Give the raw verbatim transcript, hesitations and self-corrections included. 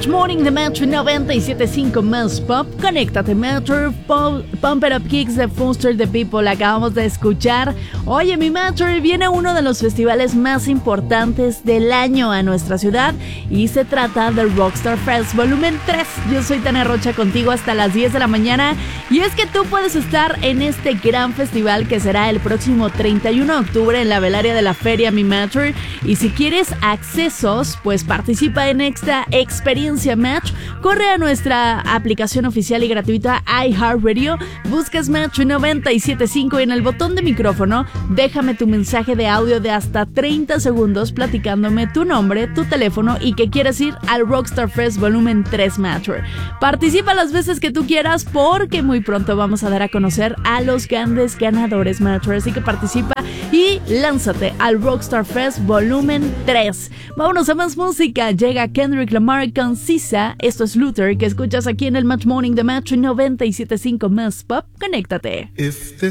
Match Morning de Metro noventa y siete punto cinco más Pop. Conéctate, Metro. Pop, Pump It Up Kicks de Foster the People. Acabamos de escuchar. Oye, mi Metro, viene uno de los festivales más importantes del año a nuestra ciudad y se trata del Rockstar Fest Volumen tres. Yo soy Tania Rocha contigo hasta las diez de la mañana y es que tú puedes estar en este gran festival que será el próximo treinta y uno de octubre en la velaria de la feria, mi Metro. Y si quieres accesos, pues participa en esta experiencia Match. Corre a nuestra aplicación oficial y gratuita iHeartRadio, buscas Match noventa y siete punto cinco y en el botón de micrófono déjame tu mensaje de audio de hasta treinta segundos platicándome tu nombre, tu teléfono y que quieres ir al Rockstar Fest Volumen tres Match. Participa las veces que tú quieras porque muy pronto vamos a dar a conocer a los grandes ganadores Match, así que participa y lánzate al Rockstar Fest Volumen tres. Vámonos a más música. Llega Kendrick Lamar con Sisa. Esto es Luther, que escuchas aquí en el Match Morning de Match noventa y siete punto cinco más Pop. Conéctate.